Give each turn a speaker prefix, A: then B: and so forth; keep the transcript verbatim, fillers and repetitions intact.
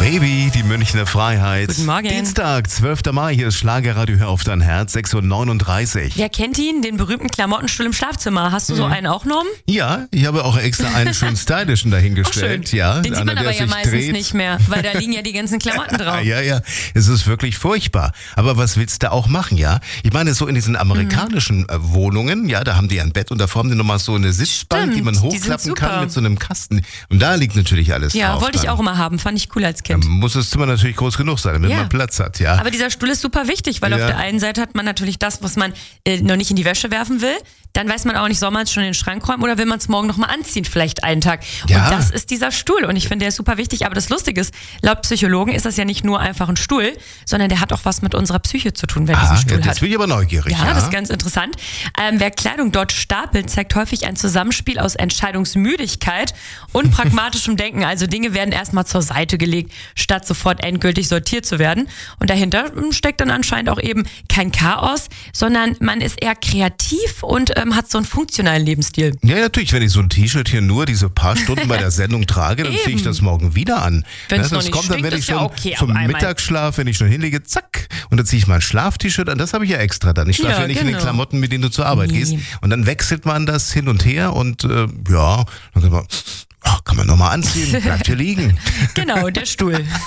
A: Baby, die Münchner Freiheit.
B: Guten Morgen.
A: Dienstag, zwölfter Mai, hier ist Schlagerradio, hör auf dein Herz, sechs Uhr neununddreißig.
B: Wer kennt ihn? Den berühmten Klamottenstuhl im Schlafzimmer. Hast du so einen auch, Norm?
A: Ja, ich habe auch extra einen schön stylischen dahingestellt.
B: Ach, schön.
A: Ja,
B: Den sieht man
A: einer,
B: aber
A: der
B: ja
A: sich
B: meistens
A: dreht.
B: nicht mehr, weil da liegen ja die ganzen Klamotten drauf.
A: Ja, ja, es ist wirklich furchtbar. Aber was willst du auch machen, ja? Ich meine, so in diesen amerikanischen mhm. Wohnungen, ja, da haben die ein Bett und davor haben die nochmal so eine Sitzbank,
B: Stimmt,
A: die man
B: die
A: hochklappen
B: sind
A: kann
B: super.
A: mit so einem Kasten. Und da liegt natürlich alles
B: Ja,
A: drauf.
B: wollte ich
A: dann.
B: auch immer haben. Fand ich cool als Kind.
A: Dann muss das Zimmer natürlich groß genug sein, damit
B: Ja.
A: man Platz hat, ja.
B: Aber dieser Stuhl ist super wichtig, weil
A: Ja.
B: auf der einen Seite hat man natürlich das, was man äh, noch nicht in die Wäsche werfen will. Dann weiß man auch nicht, soll man es schon in den Schrank räumen oder will man es morgen nochmal anziehen, vielleicht einen Tag.
A: Ja.
B: Und das ist dieser Stuhl und ich finde, der ist super wichtig. Aber das Lustige ist, laut Psychologen ist das ja nicht nur einfach ein Stuhl, sondern der hat auch was mit unserer Psyche zu tun, wer
A: Ah,
B: diesen
A: ja,
B: Stuhl
A: jetzt
B: hat.
A: bin ich aber neugierig,
B: Ja,
A: ja.
B: das ist ganz interessant. Ähm, wer Kleidung dort stapelt, zeigt häufig ein Zusammenspiel aus Entscheidungsmüdigkeit und pragmatischem Denken. Also Dinge werden erstmal zur Seite gelegt, statt sofort endgültig sortiert zu werden. Und dahinter steckt dann anscheinend auch eben kein Chaos, sondern man ist eher kreativ und ähm, hat so einen funktionalen Lebensstil.
A: Ja, natürlich, wenn ich so ein T-Shirt hier nur diese paar Stunden bei der Sendung trage, dann ziehe ich das morgen wieder an.
B: Wenn's
A: Ja,
B: noch
A: das
B: nicht
A: kommt dann,
B: stinkt,
A: wenn
B: ist
A: ich
B: ja
A: schon
B: okay
A: zum
B: auf einmal.
A: Mittagsschlaf, wenn ich schon hinlege, zack, und dann ziehe ich mein Schlaf-T-Shirt an. Das habe ich ja extra dann. Ich schlafe ja,
B: Ja,
A: nicht in den
B: genau.
A: Klamotten, mit denen du zur Arbeit
B: Nee.
A: gehst. Und dann wechselt man das hin und her und äh, ja, dann kann man, ach, kann man nochmal anziehen, bleibt hier liegen.
B: Genau, der Stuhl.